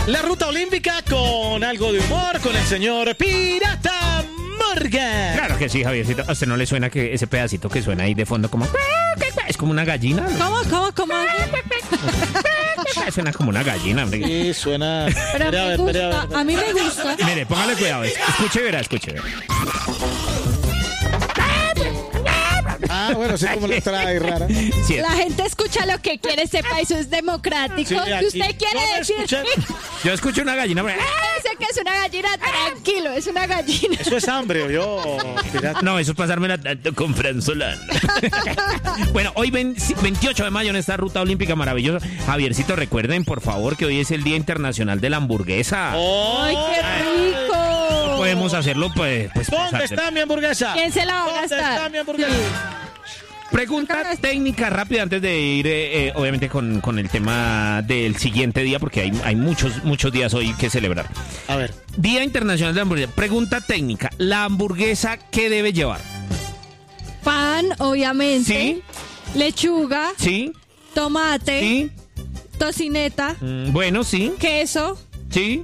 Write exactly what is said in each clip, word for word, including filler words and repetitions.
La ruta olímpica con algo de humor con el señor Pirata Morgan. Claro que sí, Javiercito. ¿A usted no le suena que ese pedacito que suena ahí de fondo como... Es como una gallina? ¿Cómo, cómo, cómo? Suena como una gallina, hombre. Sí, suena... Pero Espera, a me ver, gusta, espera, a ver. a mí me gusta. Mire, póngale cuidado. Escuche, verá, escuche, verá. Ah, bueno, sí, como la trae rara. Sí, es- La gente escucha lo que quiere, este país es democrático. Sí, Si aquí usted quiere no me decir... escuchan. yo escucho una gallina, hombre. Dice que es una gallina, tranquilo, es una gallina. Eso es hambre, ¿o yo? Pirata. No, eso es pasármela tanto con Fran Solano. Bueno, hoy ven- veintiocho de mayo en esta ruta olímpica maravillosa. Javiercito, recuerden, por favor, que hoy es el Día Internacional de la Hamburguesa. Oh, ¡Ay, qué rico! Podemos hacerlo, pues... pues ¿Dónde pasárselo. está mi hamburguesa? ¿Quién se la va a ¿Dónde gastar? está mi hamburguesa? Pregunta técnica rápida antes de ir, eh, eh, obviamente, con, con el tema del siguiente día, porque hay, hay muchos, muchos días hoy que celebrar. A ver. Día Internacional de la Hamburguesa. Pregunta técnica. ¿La hamburguesa qué debe llevar? Pan, obviamente. Sí. Lechuga, ¿Sí? tomate, ¿Sí? tocineta, Mm, bueno, sí. queso ¿Sí?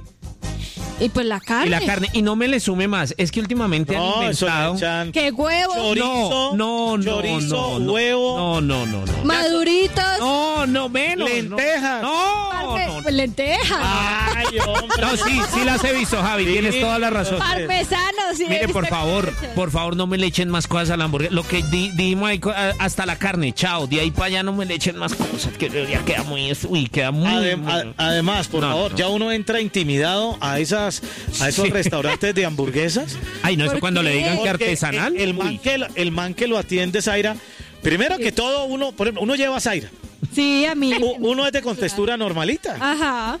y pues la carne. Y la carne. Y no me le sume más. Es que últimamente No, han eso le inventado... echan ¡Qué huevo! chorizo, no, no, no, chorizo, no, no, huevo, No, no, no, no. Maduritos. No, no, menos. lentejas. No, parme- no, no. pues lentejas. Ay, hombre. No, sí, sí las he visto, Javi. Sí. Tienes toda la razón. Parmesanos. sí, he Mire, visto por que favor, le echan. por favor, no me le echen más cosas a la hamburguesa. Lo que di- dijimos ahí, co- a- hasta la carne, chao. De ahí para allá no me le echen más cosas, que ya queda muy... Uy, queda muy... Adem- muy- a- además, por No, favor, no. ya uno entra intimidado a esas a esos Sí. restaurantes de hamburguesas. Ay, no, eso ¿Por cuando le qué? digan que Porque artesanal. El, el man uy. que, lo- el man que lo atiende, Zaira, primero que todo, uno, por ejemplo, uno lleva a Zaira. Sí, a mí. U- Uno es de contextura normalita. Ajá.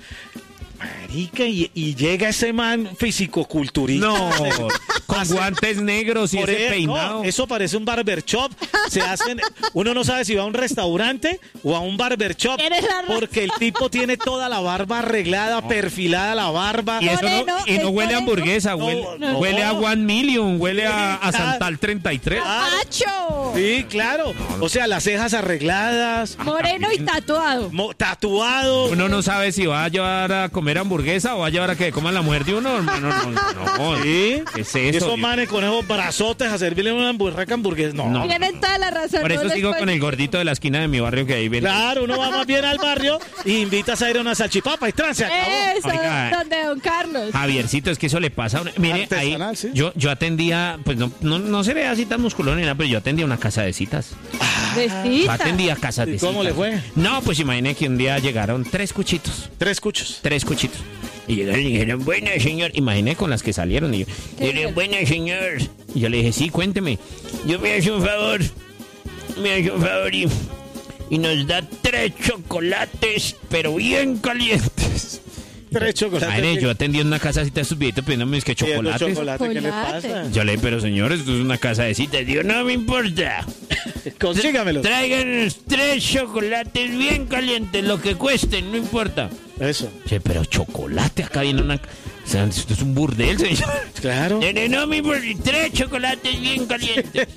Marica, y, y llega ese man fisicoculturista. No, con guantes negros y Por ese e- peinado. no, eso parece un barber shop. Se hacen, uno no sabe si va a un restaurante o a un barber shop, Eres la razón. porque el tipo tiene toda la barba arreglada, perfilada la barba. Y eso no, Moreno, y no es huele a moreno. hamburguesa, No, huele, no. huele a One Million, huele a, a Sí, Santal treinta y tres. ¡Macho! Sí, claro. O sea, las cejas arregladas, Moreno y tatuado. mo- tatuado. Uno no sabe si va a llevar a comer hamburguesa o va a llevar a que coman la mujer de uno. No, no, no. no. Sí. ¿Qué es Y eso? esos Dios? manes con esos brazotes a servirle una hamburguesa hamburguesa. No. No. Tienen toda la razón. Por no eso les sigo puedo- con el gordito de la esquina de mi barrio que ahí viene. Claro, uno va más bien al barrio y invitas a ir a una salchipapa y tran, se acabó. Eso, Oiga. donde don Carlos. Javiercito, es que eso le pasa a uno. Mire, ahí Artesanal, sí. yo, yo atendía, pues no, no, no se ve así tan musculón ni nada, pero yo atendía una casa de citas. Yo Besita. atendía casas ¿Y de cómo citas. le fue? No, pues imagine que un día llegaron tres cuchitos. Tres cuchos. Tres cuchitos. Y llegaron y dijeron, buena señor. Imaginé con las que salieron. Y yo, ¿Qué dije, dijeron? buena señor. Y yo le dije, sí, cuénteme. Yo me hace un favor. Me hace un favor y, y nos da tres chocolates, pero bien calientes. Tres chocolates. Madre, yo atendí en una casa de citas, estos viejitos pidiéndome es que Pidiendo chocolates. chocolate, ¿qué le Chocolate. pasa? Yo le dije, pero señor, esto es una casa de citas. Digo, no me importa. Consígamelo. Tráiganos tres chocolates bien calientes, lo que cuesten, no importa. Eso. Che, pero chocolate, acá viene una... O sea, esto es un burdel, señor. Claro. No, no, no me importa, tres chocolates bien calientes.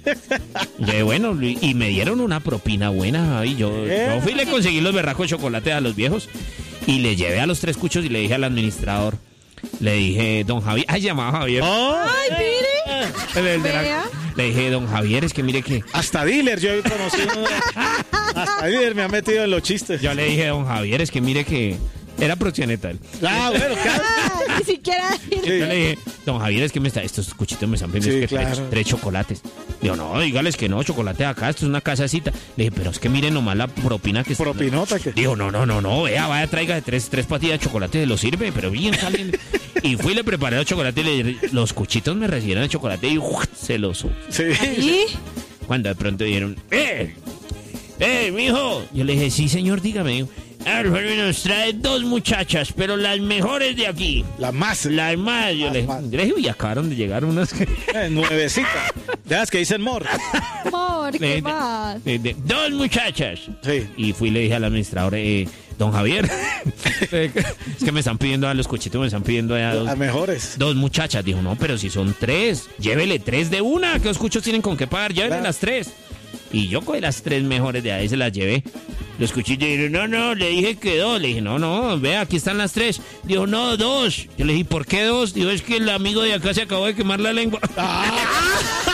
Y yo, bueno, y me dieron una propina buena. Y yo, yo fui y le conseguí los berracos de chocolate a los viejos. Y le llevé a los tres cuchos y le dije al administrador. Le dije, don Javier... Ay, llamaba Javier. Oh, Ay, mire. El- el de la- Vea. le dije, don Javier, es que mire que... hasta dealer yo he conocido. Hasta dealer me ha metido en los chistes. Yo le dije, don Javier, es que mire que... Era proxeneta él. Ah, bueno, claro. Ah, ni siquiera. Sí. Yo le dije, don Javier, es que me está, estos cuchitos me están pidiendo Sí, es que tres, claro. tres chocolates. Digo, no, dígales que no, chocolate acá, esto es una casacita. Le dije, pero es que miren nomás la propina que está. Propinota que. Dijo, no, no, no, no, vea, vaya, traiga de tres, tres patillas de chocolate, lo sirve, pero bien caliente. Y fui y le preparé los chocolates y le dije, los cuchitos me recibieron el chocolate y ¡uah! Se los subo. Sí. ¿Y? Cuando de pronto dijeron, ¡eh! ¡Eh, mijo! Yo le dije, sí, señor, dígame. Dijo, Alfredo nos trae dos muchachas, pero las mejores de aquí. La más. Las más, yo Las le más. yo le dije, uy, acabaron de llegar unas que... Eh, nuevecita. De las que dicen mor. Amor, de- ¿qué de- más? de- de- dos muchachas. Sí. Y fui y le dije al administrador, eh, don Javier, es que me están pidiendo a los cuchitos, me están pidiendo a dos, Las mejores. dos muchachas. Dijo, no, pero si son tres, llévele tres de una, que los cuchos tienen con qué pagar, llévele Claro. las tres. Y yo cogí las tres mejores de ahí, se las llevé. Lo escuché y dije, no, no, le dije que dos. Le dije, no, no, vea, aquí están las tres. Dijo, no, dos. Yo le dije, ¿por qué dos? Dijo, es que el amigo de acá se acabó de quemar la lengua.